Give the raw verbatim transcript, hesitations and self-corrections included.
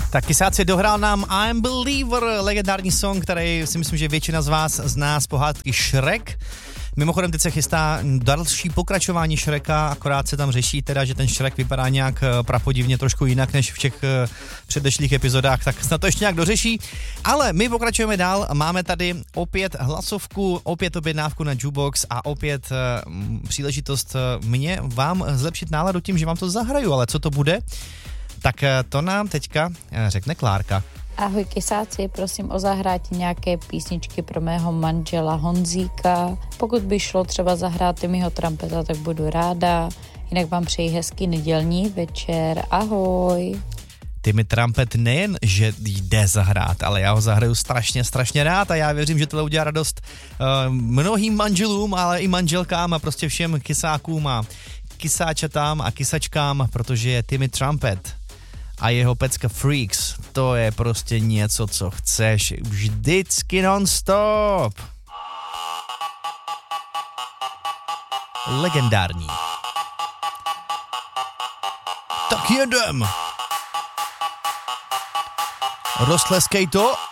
Tak Kysáci dohrál nám I'm Believer, legendární song, který si myslím, že většina z vás zná z pohádky Shrek. Mimochodem teď se chystá další pokračování Shreka, akorát se tam řeší teda, že ten Shrek vypadá nějak prapodivně trošku jinak než v těch předešlých epizodách, tak snad to ještě nějak dořeší. Ale my pokračujeme dál, máme tady opět hlasovku, opět objednávku na Jukebox a opět uh, příležitost mě vám zlepšit náladu tím, že vám to zahraju, ale co to bude? Tak to nám teďka řekne Klárka. Ahoj Kysáci, prosím o zahrátí nějaké písničky pro mého manžela Honzíka. Pokud by šlo třeba zahrát Timmyho Trumpeta, tak budu ráda. Jinak vám přeji hezký nedělní večer. Ahoj. Timmy Trumpet nejen, že jde zahrát, ale já ho zahraju strašně, strašně rád a já věřím, že tohle udělá radost uh, mnohým manželům, ale i manželkám a prostě všem kysákům a kysáčatám a kysačkám, protože je Timmy Trumpet a jeho pecka Freaks, to je prostě něco, co chceš vždycky non-stop. Legendární. Tak jedem. Roztleskej to